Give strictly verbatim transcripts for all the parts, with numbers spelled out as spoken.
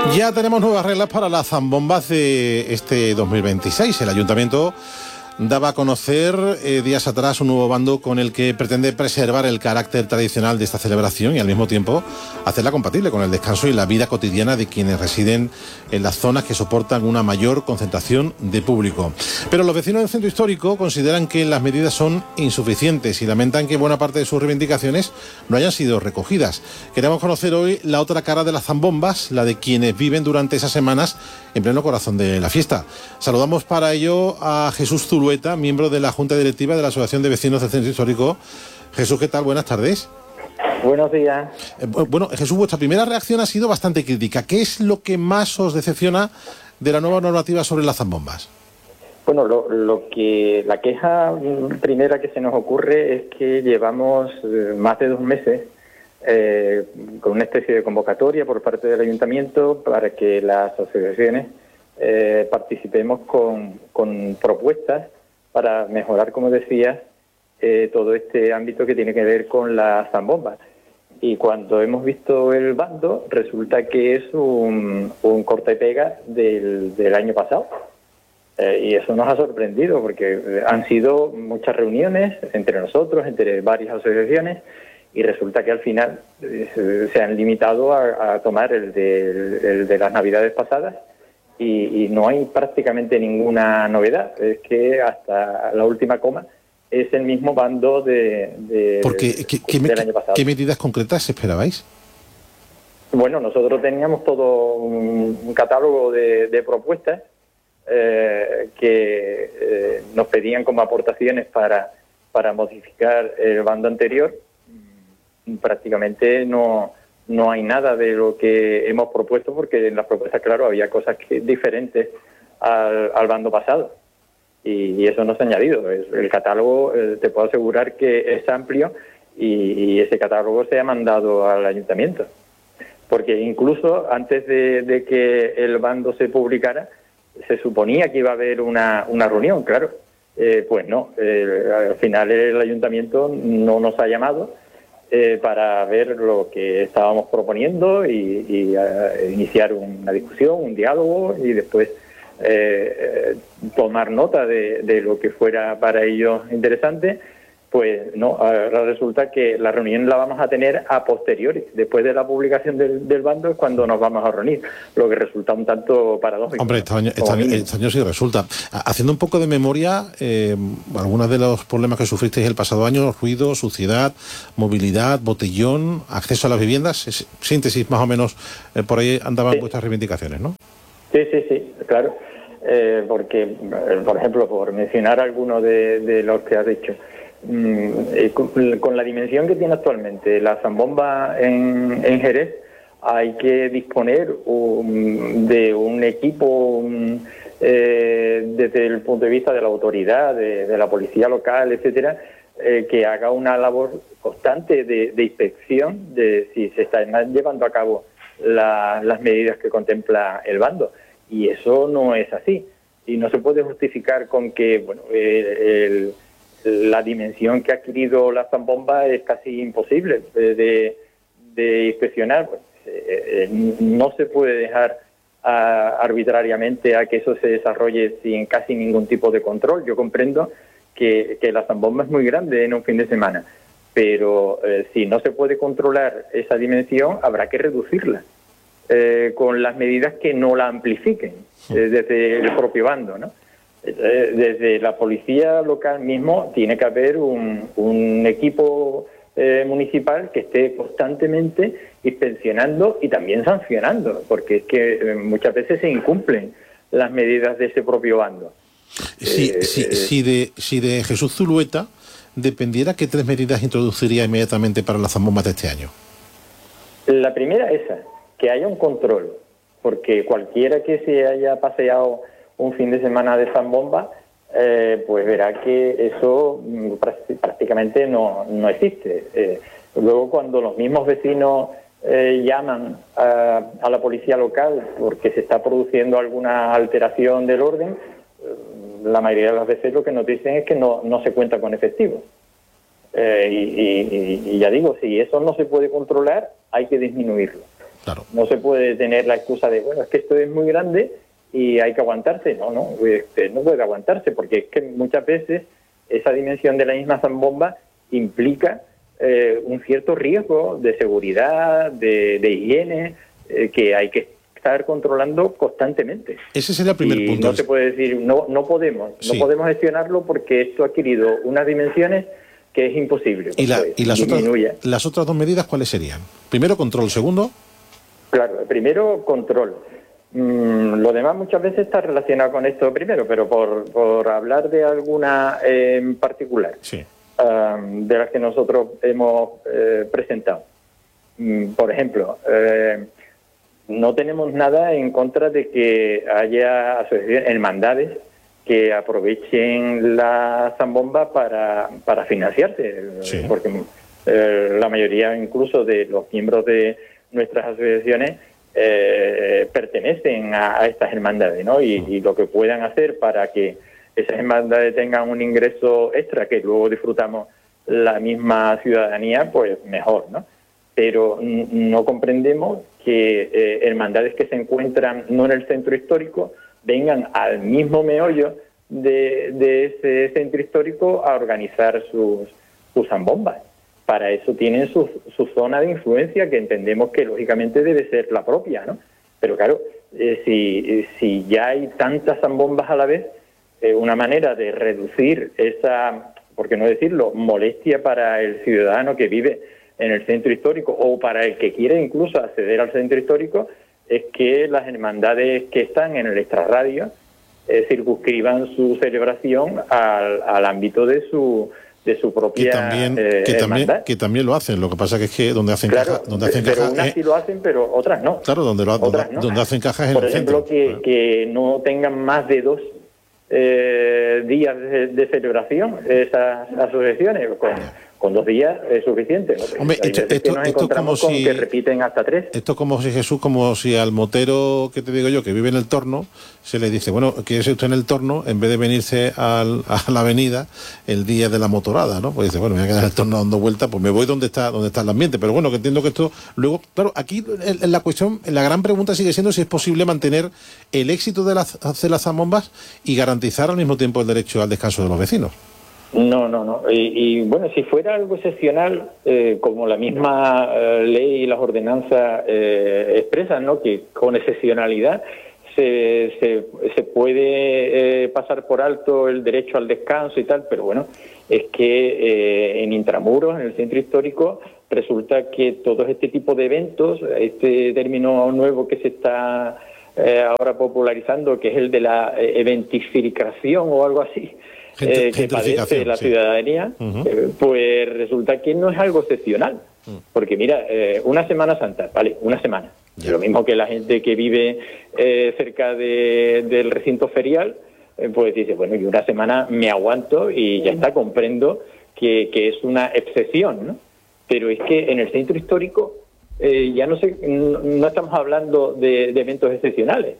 Ya tenemos nuevas reglas para las zambombas de este dos mil veintiséis. El Ayuntamiento daba a conocer eh, días atrás un nuevo bando con el que pretende preservar el carácter tradicional de esta celebración y al mismo tiempo hacerla compatible con el descanso y la vida cotidiana de quienes residen en las zonas que soportan una mayor concentración de público. Pero los vecinos del centro histórico consideran que las medidas son insuficientes y lamentan que buena parte de sus reivindicaciones no hayan sido recogidas. Queremos conocer hoy la otra cara de las zambombas, la de quienes viven durante esas semanas en pleno corazón de la fiesta. Saludamos para ello a Jesús Zulueta, miembro de la Junta Directiva de la Asociación de Vecinos del Centro Histórico. Jesús, ¿qué tal? Buenas tardes. Buenos días. Eh, bueno, Jesús, vuestra primera reacción ha sido bastante crítica. ¿Qué es lo que más os decepciona de la nueva normativa sobre las zambombas? Bueno, lo, lo que la queja primera que se nos ocurre es que llevamos eh, más de dos meses eh, con una especie de convocatoria por parte del Ayuntamiento para que las asociaciones eh, participemos con, con propuestas para mejorar, como decía, eh, todo este ámbito que tiene que ver con las zambombas. Y cuando hemos visto el bando, resulta que es un, un corta y pega del, del año pasado. Eh, y eso nos ha sorprendido porque han sido muchas reuniones entre nosotros, entre varias asociaciones, y resulta que al final eh, se han limitado a, a tomar el de, el de las Navidades pasadas y, y no hay prácticamente ninguna novedad. Es que hasta la última coma es el mismo bando de, de, Porque, ¿qué, qué, del año pasado. ¿Qué medidas concretas esperabais? Bueno, nosotros teníamos todo un, un catálogo de, de propuestas Eh, que eh, nos pedían como aportaciones para, para modificar el bando anterior. Prácticamente no, no hay nada de lo que hemos propuesto, porque en las propuestas, claro, había cosas que, diferentes al, al bando pasado. Y, y eso no se ha añadido. Es, el catálogo, eh, te puedo asegurar que es amplio y, y ese catálogo se ha mandado al Ayuntamiento. Porque incluso antes de, de que el bando se publicara, se suponía que iba a haber una, una reunión, claro. Eh, pues no, eh, al final el Ayuntamiento no nos ha llamado eh, para ver lo que estábamos proponiendo y, y uh, iniciar una discusión, un diálogo y después eh, tomar nota de, de lo que fuera para ellos interesante. Pues no, ahora resulta que la reunión la vamos a tener a posteriori, después de la publicación del, del bando es cuando nos vamos a reunir, lo que resulta un tanto paradójico. Hombre, este año, este año, este año sí resulta. Haciendo un poco de memoria, eh, algunos de los problemas que sufristeis el pasado año, ruido, suciedad, movilidad, botellón, acceso a las viviendas, es, síntesis más o menos, eh, por ahí andaban sí. vuestras reivindicaciones, ¿no? Sí, sí, sí, claro, eh, porque, eh, por ejemplo, por mencionar alguno de, de los que has dicho, con la dimensión que tiene actualmente la zambomba en, en Jerez, hay que disponer um, de un equipo um, eh, desde el punto de vista de la autoridad, de, de la policía local, etcétera, eh, que haga una labor constante de, de inspección de si se están llevando a cabo la, las medidas que contempla el bando. Y eso no es así. Y no se puede justificar con que, bueno, eh, el la dimensión que ha adquirido la zambomba es casi imposible de, de inspeccionar. Pues, eh, no se puede dejar a, arbitrariamente a que eso se desarrolle sin casi ningún tipo de control. Yo comprendo que, que la zambomba es muy grande en un fin de semana, pero eh, si no se puede controlar esa dimensión, habrá que reducirla eh, con las medidas que no la amplifiquen eh, desde el propio bando, ¿no? Desde la policía local mismo tiene que haber un, un equipo eh, municipal que esté constantemente inspeccionando y también sancionando, porque es que eh, muchas veces se incumplen las medidas de ese propio bando. Si, eh, si, eh, si, de, si de Jesús Zulueta dependiera, ¿qué tres medidas introduciría inmediatamente para las zambombas de este año? La primera es esa, que haya un control, porque cualquiera que se haya paseado un fin de semana de zambomba, eh, pues verá que eso prácticamente no, no existe. Eh, luego, cuando los mismos vecinos eh, llaman a, a la policía local porque se está produciendo alguna alteración del orden, eh, la mayoría de las veces lo que nos dicen es que no, no se cuenta con efectivos. Eh, y, y, y ya digo, si eso no se puede controlar, hay que disminuirlo. Claro. No se puede tener la excusa de, bueno, es que esto es muy grande y hay que aguantarse. No, no, este, no puede aguantarse, porque es que muchas veces esa dimensión de la misma zambomba implica eh, un cierto riesgo de seguridad, de, de higiene, eh, que hay que estar controlando constantemente. Ese sería el primer y punto. No se puede decir, no, no podemos, Sí. no podemos gestionarlo porque esto ha adquirido unas dimensiones que es imposible. ¿Y, la, pues, y las, otras, disminuye. las otras dos medidas cuáles serían? Primero, control. Segundo... Claro, primero, control. Mm, lo demás muchas veces está relacionado con esto primero, pero por, por hablar de alguna eh, en particular, sí. um, de las que nosotros hemos eh, presentado. Mm, por ejemplo, eh, no tenemos nada en contra de que haya asociaciones, hermandades, que aprovechen la zambomba para, para financiarse, sí. porque eh, la mayoría incluso de los miembros de nuestras asociaciones eh, pertenecen a, a estas hermandades, ¿no? Y, y lo que puedan hacer para que esas hermandades tengan un ingreso extra que luego disfrutamos la misma ciudadanía, pues mejor, ¿no? Pero no comprendemos que eh, hermandades que se encuentran no en el centro histórico vengan al mismo meollo de, de ese centro histórico a organizar sus, sus zambombas. Para eso tienen su, su zona de influencia, que entendemos que lógicamente debe ser la propia, ¿no? Pero claro, eh, si, si ya hay tantas zambombas a la vez, eh, una manera de reducir esa, por qué no decirlo, molestia para el ciudadano que vive en el centro histórico o para el que quiere incluso acceder al centro histórico, es que las hermandades que están en el extrarradio eh, circunscriban su celebración al, al ámbito de su de su propia que también, eh, que, también, hermandad. que también lo hacen, lo que pasa que es que donde hacen claro, caja, donde hacen pero caja, unas eh, sí lo hacen, pero otras no. Claro, donde, lo, donde, otras no. donde hacen cajas en Por el ejemplo, centro. que, que no tengan más de dos eh, días de, de celebración esas asociaciones. Con, con dos días es suficiente, ¿no? Hombre, esto, esto, que nos esto encontramos como con si, que repiten hasta tres. Esto es como si Jesús, como si al motero, que te digo yo, que vive en el Torno, se le dice, bueno, ¿quiere usted en el Torno? En vez de venirse al, a la avenida el día de la motorada, ¿no? Pues dice, bueno, me voy a quedar en el Torno dando vueltas, pues me voy donde está donde está el ambiente. Pero bueno, que entiendo que esto, luego, claro, aquí en, en la cuestión, la gran pregunta sigue siendo si es posible mantener el éxito de las, de las zambombas y garantizar al mismo tiempo el derecho al descanso de los vecinos. No, no, no. Y, y bueno, si fuera algo excepcional, eh, como la misma eh, ley y las ordenanzas eh, expresan, ¿no? Que con excepcionalidad se, se, se puede eh, pasar por alto el derecho al descanso y tal, pero bueno, es que eh, en Intramuros, en el centro histórico, resulta que todo este tipo de eventos, este término nuevo que se está eh, ahora popularizando, que es el de la eventificación o algo así, Eh, que padece la ciudadanía, sí. uh-huh. eh, pues resulta que no es algo excepcional. Uh-huh. Porque mira, eh, una Semana Santa, vale, una semana. Yeah. Lo mismo que la gente que vive eh, cerca de, del recinto ferial, eh, pues dice, bueno, yo una semana me aguanto y ya está, comprendo que, que es una excepción, ¿no? Pero es que en el centro histórico eh, ya no, sé, no, no estamos hablando de, de eventos excepcionales.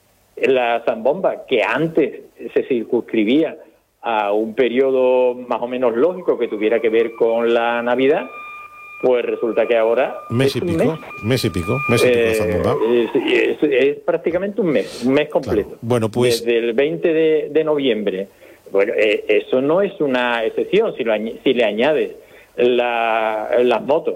La zambomba, que antes se circunscribía a un periodo más o menos lógico que tuviera que ver con la Navidad, pues resulta que ahora mes y pico, mes. mes y pico, mes y pico eh, zambomba. Es, es, es prácticamente un mes, un mes completo. Claro. Bueno, pues desde el veinte de, de noviembre. Bueno, eh, eso no es una excepción. Si, lo, si le añades la, las motos,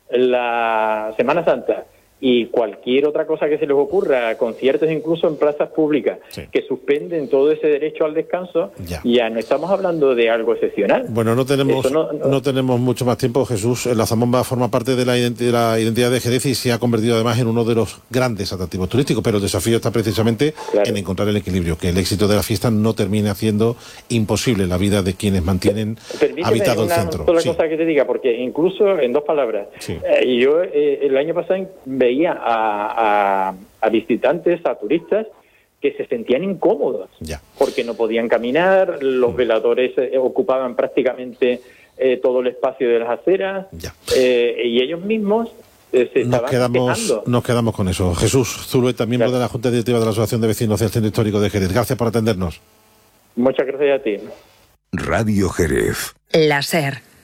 la Semana Santa y cualquier otra cosa que se les ocurra, conciertos incluso en plazas públicas, sí. que suspenden todo ese derecho al descanso, ya. ya no estamos hablando de algo excepcional. Bueno, no tenemos no, no... no tenemos mucho más tiempo, Jesús. La zambomba forma parte de la, identi de la identidad de Jerez y se ha convertido además en uno de los grandes atractivos turísticos, pero el desafío está precisamente claro. en encontrar el equilibrio, que el éxito de la fiesta no termine haciendo imposible la vida de quienes mantienen Permíteme habitado el centro. Una sola cosa sí. que te diga, porque incluso en dos palabras, sí. eh, yo eh, el año pasado veía a, a, a visitantes, a turistas, que se sentían incómodos, ya. porque no podían caminar, los veladores eh, ocupaban prácticamente eh, todo el espacio de las aceras, eh, y ellos mismos eh, se nos estaban quedamos, quejando. Nos quedamos con eso. Jesús Zulueta, miembro claro. de la Junta Directiva de la Asociación de Vecinos del Centro Histórico de Jerez. Gracias por atendernos. Muchas gracias a ti. Radio Jerez. La SER.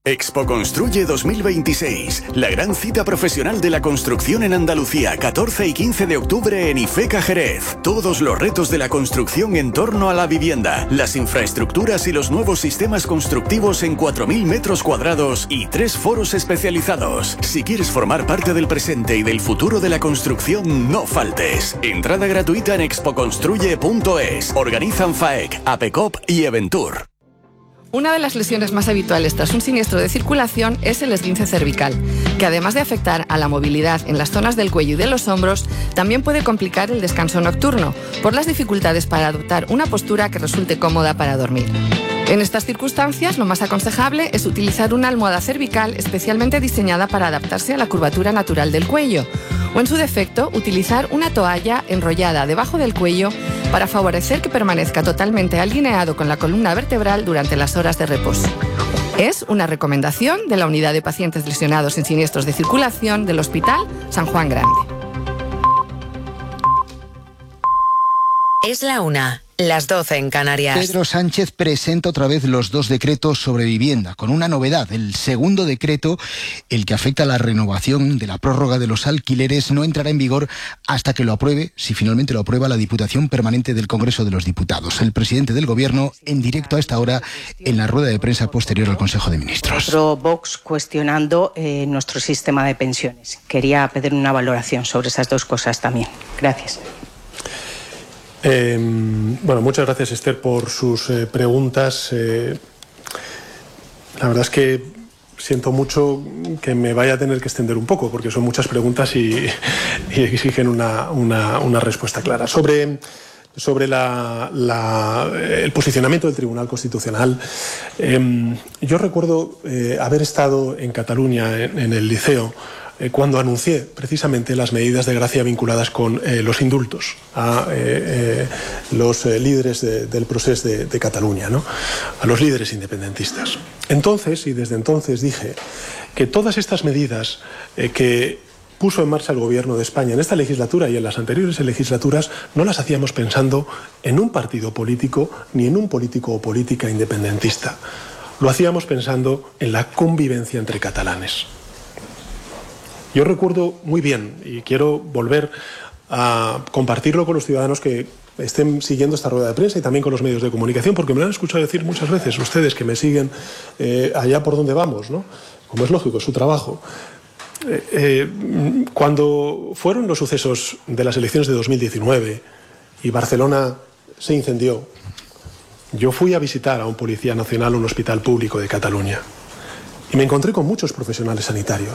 Expo Construye dos mil veintiséis, la gran cita profesional de la construcción en Andalucía, catorce y quince de octubre en IFECA Jerez. Todos los retos de la construcción en torno a la vivienda, las infraestructuras y los nuevos sistemas constructivos en cuatro mil metros cuadrados y tres foros especializados. Si quieres formar parte del presente y del futuro de la construcción, no faltes. Entrada gratuita en expo construye punto es. Organizan FAEC, APECOP y Eventur. Una de las lesiones más habituales tras un siniestro de circulación es el esguince cervical, que además de afectar a la movilidad en las zonas del cuello y de los hombros, también puede complicar el descanso nocturno, por las dificultades para adoptar una postura que resulte cómoda para dormir. En estas circunstancias, lo más aconsejable es utilizar una almohada cervical especialmente diseñada para adaptarse a la curvatura natural del cuello, o en su defecto, utilizar una toalla enrollada debajo del cuello para favorecer que permanezca totalmente alineado con la columna vertebral durante las horas de reposo. Es una recomendación de la Unidad de Pacientes Lesionados en Siniestros de Circulación del Hospital San Juan Grande. Es la una, las doce en Canarias. Pedro Sánchez presenta otra vez los dos decretos sobre vivienda, con una novedad. El segundo decreto, el que afecta a la renovación de la prórroga de los alquileres, no entrará en vigor hasta que lo apruebe, si finalmente lo aprueba, la Diputación Permanente del Congreso de los Diputados. El presidente del Gobierno, en directo a esta hora, en la rueda de prensa posterior al Consejo de Ministros. Otro Vox cuestionando eh, nuestro sistema de pensiones. Quería pedir una valoración sobre esas dos cosas también. Gracias. Eh, bueno, muchas gracias, Esther, por sus eh, preguntas. Eh, la verdad es que siento mucho que me vaya a tener que extender un poco, porque son muchas preguntas y, y exigen una, una, una respuesta clara. Sobre, sobre la, la, el posicionamiento del Tribunal Constitucional, eh, yo recuerdo eh, haber estado en Cataluña, en, en el Liceo, cuando anuncié precisamente las medidas de gracia vinculadas con eh, los indultos a eh, eh, los eh, líderes de, del proceso de, de Cataluña, ¿no? A los líderes independentistas. Entonces, y desde entonces dije que todas estas medidas eh, que puso en marcha el Gobierno de España en esta legislatura y en las anteriores legislaturas no las hacíamos pensando en un partido político ni en un político o política independentista. Lo hacíamos pensando en la convivencia entre catalanes. Yo recuerdo muy bien, y quiero volver a compartirlo con los ciudadanos que estén siguiendo esta rueda de prensa y también con los medios de comunicación, porque me lo han escuchado decir muchas veces ustedes que me siguen eh, allá por donde vamos, ¿no? Como es lógico, es su trabajo. Eh, eh, cuando fueron los sucesos de las elecciones de dos mil diecinueve y Barcelona se incendió, yo fui a visitar a un policía nacional, un hospital público de Cataluña, y me encontré con muchos profesionales sanitarios.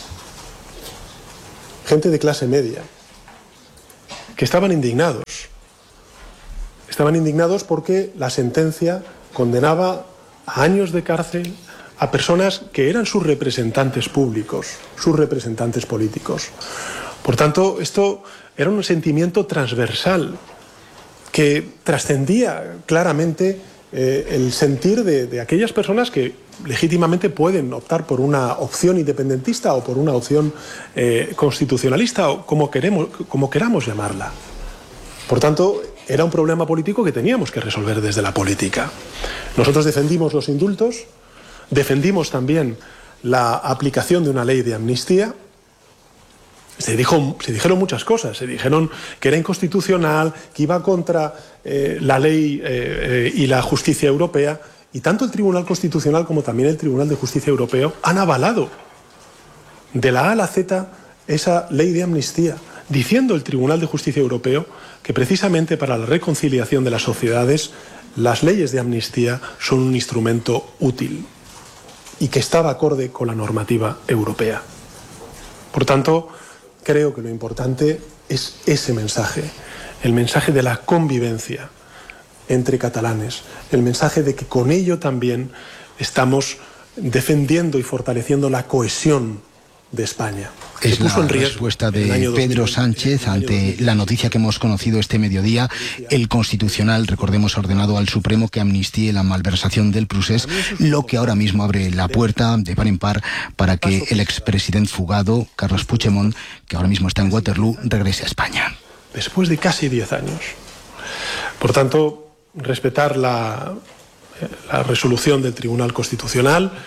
Gente de clase media, que estaban indignados. Estaban indignados porque la sentencia condenaba a años de cárcel a personas que eran sus representantes públicos, sus representantes políticos. Por tanto, esto era un sentimiento transversal que trascendía claramente eh, el sentir de, de aquellas personas que legítimamente pueden optar por una opción independentista o por una opción eh, constitucionalista o como, queremos, como queramos llamarla. Por tanto, era un problema político que teníamos que resolver desde la política. Nosotros defendimos los indultos, defendimos también la aplicación de una ley de amnistía. Se, dijo, se dijeron muchas cosas, se dijeron que era inconstitucional, que iba contra eh, la ley eh, eh, y la justicia europea. Y tanto el Tribunal Constitucional como también el Tribunal de Justicia Europeo han avalado de la A a la Z esa ley de amnistía, diciendo el Tribunal de Justicia Europeo que precisamente para la reconciliación de las sociedades las leyes de amnistía son un instrumento útil y que estaba acorde con la normativa europea. Por tanto, creo que lo importante es ese mensaje, el mensaje de la convivencia entre catalanes, el mensaje de que con ello también estamos defendiendo y fortaleciendo la cohesión de España. Es la respuesta de Pedro Sánchez ante la noticia que hemos conocido este mediodía. El Constitucional, recordemos, ha ordenado al Supremo que amnistíe la malversación del procés, lo que ahora mismo abre la puerta de par en par para que el expresidente fugado, Carles Puigdemont, que ahora mismo está en Waterloo, regrese a España. Después de casi diez años. Por tanto, respetar la, la resolución del Tribunal Constitucional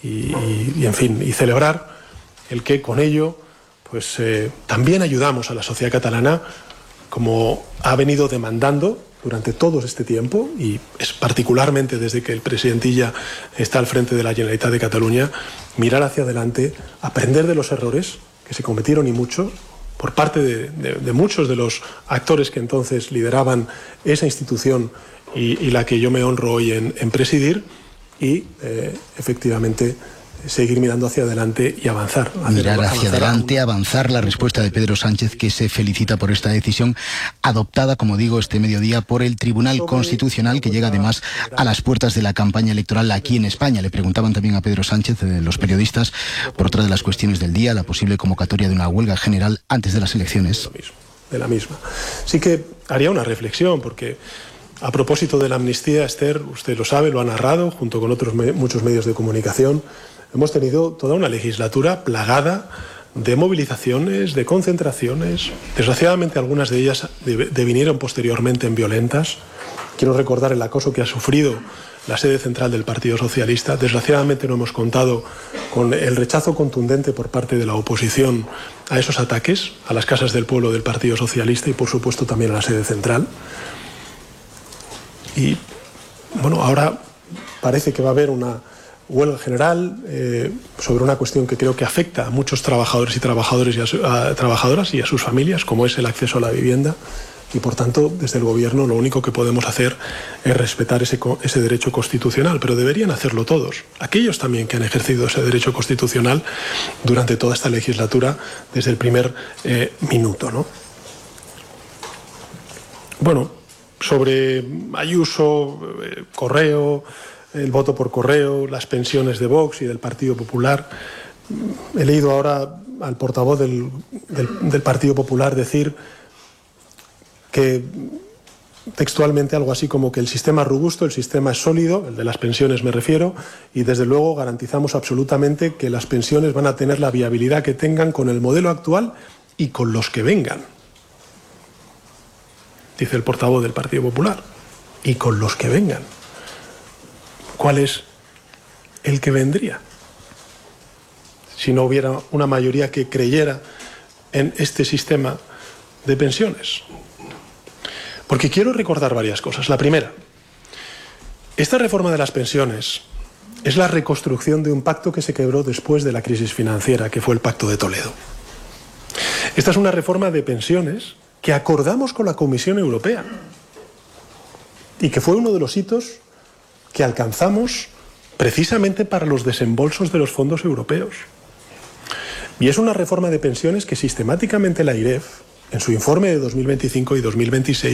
y, y, y en fin, y celebrar el que con ello pues eh, también ayudamos a la sociedad catalana, como ha venido demandando durante todo este tiempo, y es particularmente desde que el presidentilla está al frente de la Generalitat de Cataluña, mirar hacia adelante, aprender de los errores que se cometieron y mucho por parte de, de, de muchos de los actores que entonces lideraban esa institución y, y la que yo me honro hoy en, en presidir, y eh, efectivamente seguir mirando hacia adelante y avanzar. Mirar hacia adelante, avanzar. La respuesta de Pedro Sánchez, que se felicita por esta decisión adoptada, como digo, este mediodía por el Tribunal Constitucional, que llega además a las puertas de la campaña electoral aquí en España. Le preguntaban también a Pedro Sánchez, eh, los periodistas, por otra de las cuestiones del día, la posible convocatoria de una huelga general antes de las elecciones. De la misma. Sí que haría una reflexión, porque a propósito de la amnistía, Esther, usted lo sabe, lo ha narrado, junto con otros me muchos medios de comunicación. Hemos tenido toda una legislatura plagada de movilizaciones, de concentraciones. Desgraciadamente algunas de ellas devinieron posteriormente en violentas. Quiero recordar el acoso que ha sufrido la sede central del Partido Socialista. Desgraciadamente no hemos contado con el rechazo contundente por parte de la oposición a esos ataques, a las casas del pueblo del Partido Socialista y por supuesto también a la sede central. Y bueno, ahora parece que va a haber una huelga general eh, sobre una cuestión que creo que afecta a muchos trabajadores y trabajadores y a, su, a trabajadoras y a sus familias, como es el acceso a la vivienda, y por tanto desde el gobierno lo único que podemos hacer es respetar ese, ese derecho constitucional, pero deberían hacerlo todos, aquellos también que han ejercido ese derecho constitucional durante toda esta legislatura desde el primer eh, minuto, ¿no? Bueno, sobre Ayuso, eh, Correo, el voto por correo, las pensiones de Vox y del Partido Popular. He leído ahora al portavoz del, del, del Partido Popular decir que textualmente algo así como que el sistema es robusto, el sistema es sólido, el de las pensiones me refiero, y desde luego garantizamos absolutamente que las pensiones van a tener la viabilidad que tengan con el modelo actual y con los que vengan. Dice el portavoz del Partido Popular, y con los que vengan. ¿Cuál es el que vendría? Si no hubiera una mayoría que creyera en este sistema de pensiones. Porque quiero recordar varias cosas. La primera, esta reforma de las pensiones es la reconstrucción de un pacto que se quebró después de la crisis financiera, que fue el Pacto de Toledo. Esta es una reforma de pensiones que acordamos con la Comisión Europea y que fue uno de los hitos que alcanzamos precisamente para los desembolsos de los fondos europeos. Y es una reforma de pensiones que sistemáticamente la I R E F, en su informe de dos mil veinticinco y dos mil veintiséis,